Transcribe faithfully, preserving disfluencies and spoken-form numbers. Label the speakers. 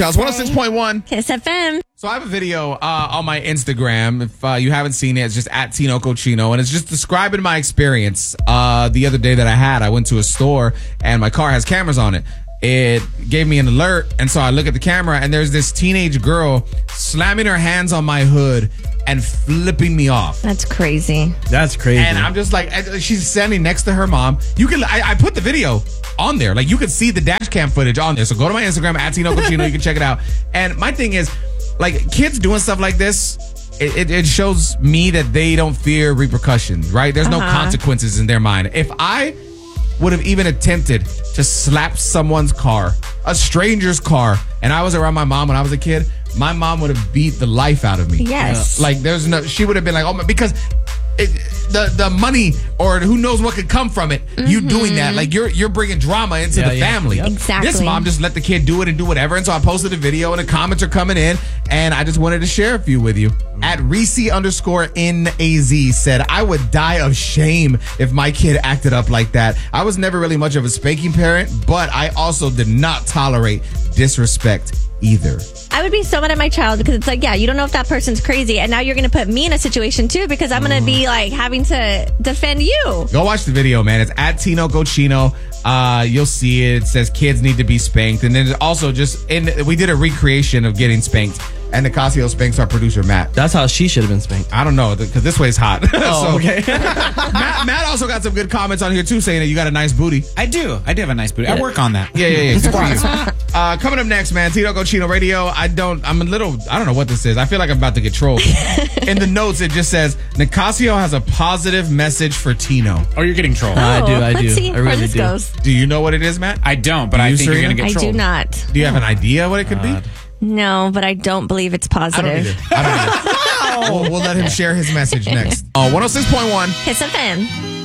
Speaker 1: y'all. It's one oh six point one.
Speaker 2: Kiss F M.
Speaker 1: So I have a video uh, on my Instagram. If uh, you haven't seen it, it's just at Tino Cochino. And it's just describing my experience uh, the other day that I had. I went to a store and my car has cameras on it. It gave me an alert. And so I look at the camera and there's this teenage girl slamming her hands on my hood and flipping me off.
Speaker 2: That's crazy.
Speaker 3: That's crazy.
Speaker 1: And I'm just like, she's standing next to her mom. You can, I, I put the video on there. Like, you can see the dash cam footage on there. So go to my Instagram, at Tino Cochino. You can check it out. And my thing is, like, kids doing stuff like this, it, it, it shows me that they don't fear repercussions, right? There's uh-huh. no consequences in their mind. If I would have even attempted to slap someone's car, a stranger's car, and I was around my mom when I was a kid, my mom would have beat the life out of me.
Speaker 2: Yes.
Speaker 1: Like, there's no, she would have been like, oh my, because it, the the money or who knows what could come from it, mm-hmm. you doing that, like you're you're bringing drama into
Speaker 3: yeah,
Speaker 1: the
Speaker 3: yeah.
Speaker 1: family.
Speaker 3: Yep.
Speaker 2: Exactly.
Speaker 1: This mom just let the kid do it and do whatever. And so I posted a video and the comments are coming in and I just wanted to share a few with you. Mm-hmm. At Reese underscore N A Z said, I would die of shame if my kid acted up like that. I was never really much of a spanking parent, but I also did not tolerate disrespect either.
Speaker 2: I would be so mad at my child because it's like, yeah, you don't know if that person's crazy. And now you're going to put me in a situation too because I'm going to be like having to defend you.
Speaker 1: Go watch the video, man. It's at Tino Cochino. Uh, you'll see it. It says kids need to be spanked. And then also just, in we did a recreation of getting spanked. And Nicasio spanks our producer, Matt.
Speaker 3: That's how she should have been spanked.
Speaker 1: I don't know, because this way is hot.
Speaker 3: Oh,
Speaker 1: so,
Speaker 3: okay.
Speaker 1: Matt, Matt also got some good comments on here, too, saying that you got a nice booty.
Speaker 4: I do. I do have a nice booty. I work on that.
Speaker 1: Yeah, yeah, yeah. Good for you. Uh, coming up next, man, Tino Cochino Radio. I don't, I'm a little, I don't know what this is. I feel like I'm about to get trolled. In the notes, it just says, Nicasio has a positive message for Tino.
Speaker 4: Oh, you're getting trolled.
Speaker 2: Oh,
Speaker 3: I do, I
Speaker 2: let's
Speaker 3: do.
Speaker 2: see
Speaker 3: I
Speaker 2: where
Speaker 3: really
Speaker 2: this
Speaker 3: do.
Speaker 2: goes.
Speaker 1: Do you know what it is, Matt?
Speaker 4: I don't, but
Speaker 1: Do
Speaker 4: I
Speaker 1: you,
Speaker 4: think you're
Speaker 1: Serena?
Speaker 4: going to get
Speaker 2: I
Speaker 4: trolled.
Speaker 2: do not.
Speaker 1: Do you have an idea what it could be?
Speaker 2: No, but I don't believe it's
Speaker 1: I don't
Speaker 2: positive.
Speaker 1: either. I don't either. we'll, we'll let him share his message next. Oh, one oh six point one.
Speaker 2: Kiss F M.